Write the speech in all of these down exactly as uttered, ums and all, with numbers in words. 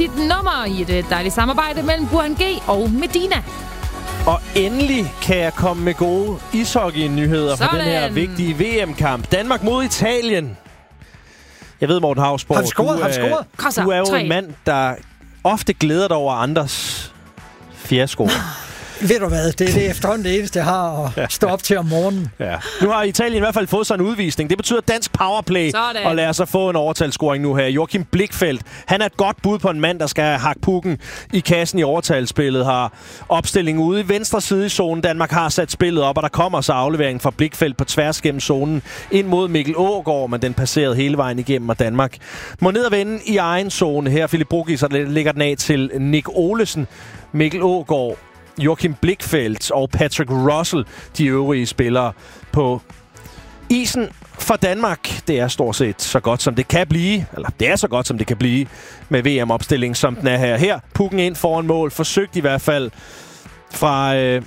dit nummer i et dejligt samarbejde mellem Burhan G og Medina. Og endelig kan jeg komme med gode ishockey-nyheder fra den her vigtige V M-kamp. Danmark mod Italien. Jeg ved, Morten Hausborg, han scoret, du, han scoret. Er, du er jo en mand, der ofte glæder dig over andres fiaskoer. Ved du hvad, det er det efterhånden det eneste, jeg har at stå op til om morgenen. Ja. Nu har Italien i hvert fald fået sig en udvisning. Det betyder dansk powerplay, sådan. Og lad os så få en overtalsscoring nu her. Joachim Blichfeldt, han er et godt bud på en mand, der skal hakke pukken i kassen i overtalsspillet. Har opstillingen ude i venstre side i zonen. Danmark har sat spillet op, og der kommer så afleveringen fra Blichfeldt på tværs gennem zonen ind mod Mikkel Aagaard, men den passerede hele vejen igennem, og Danmark må ned og vende i egen zone her. Philip Brugge, så lægger den af til Nick Olesen, Mikkel Aagaard, Joachim Blichfeldt og Patrick Russell, de øvrige spillere på isen for Danmark. Det er stort set så godt, som det kan blive. Eller det er så godt, som det kan blive med V M-opstillingen, som den er her. Her, pukken ind foran mål. Forsøgt i hvert fald fra... Øh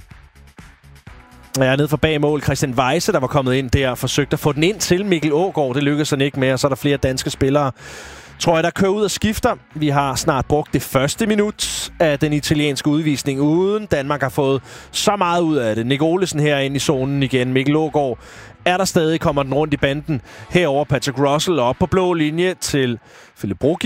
Ja, ned for bag mål. Christian Weise, der var kommet ind der, forsøgte at få den ind til Mikkel Aagaard. Det lykkedes han ikke med, og så er der flere danske spillere, tror jeg, der kører ud og skifter. Vi har snart brugt det første minut af den italienske udvisning, uden Danmark har fået så meget ud af det. Nick Olesen her ind i zonen igen. Mikkel Aagaard er der stadig, kommer den rundt i banden. Herover Patrick Russell op på blå linje til Philip Brugge.